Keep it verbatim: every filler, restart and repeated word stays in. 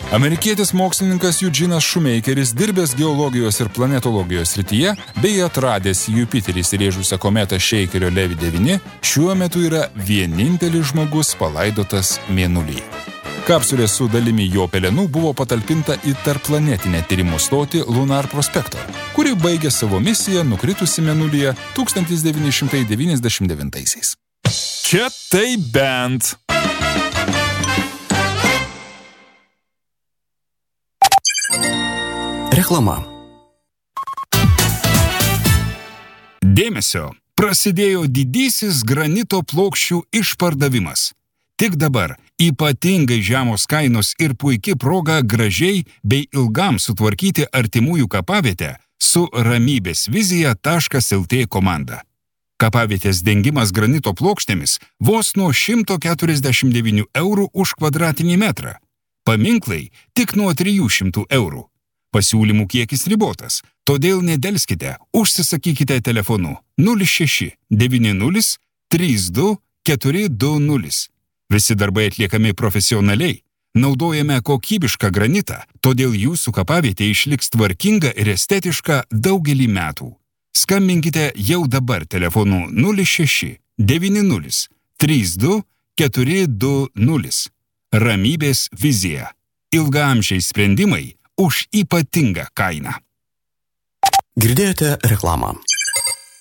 Amerikietis mokslininkas Eugenas Shoemakeris, dirbęs geologijos ir planetologijos srityje, bei atradęs į Jupiterį įsirėžusią kometą Shakerio-Levy devyni, šiuo metu yra vienintelis žmogus palaidotas Mėnulyje. Kapsulė su dalimi jo pelenų buvo patalpinta į tarpplanetinę tyrimų stotį Lunar Prospector, kuri baigė savo misiją nukritusi Mėnulyje tūkstantis devyni šimtai devyniasdešimt devintaisiais. Čia tai bent. Reklama. Dėmesio, prasidėjo didysis granito plokščių išpardavimas. Tik dabar ypatingai žemos kainos ir puiki proga gražiai bei ilgam sutvarkyti artimųjų kapavietę su ramybės vizija taškas lt komanda. Kapavietės dengimas granito plokštėmis vos nuo šimto keturiasdešimt devynių eurų už kvadratinį metrą. Paminklai tik nuo trijų šimtų eurų. Pasiūlymų kiekis ribotas, todėl nedelskite, užsisakykite telefonu nulis šeši devyni nulis trys du keturi du nulis. Visi darbai atliekami profesionaliai, naudojame kokybišką granitą, todėl jūsų kapavietė išliks tvarkinga ir estetiška daugelį metų. Skambinkite jau dabar telefonu nulis šeši devyni nulis trys du keturi du nulis. Ramybės vizija. Ilgaamžiai sprendimai už ypatingą kainą. Girdėjote reklamą.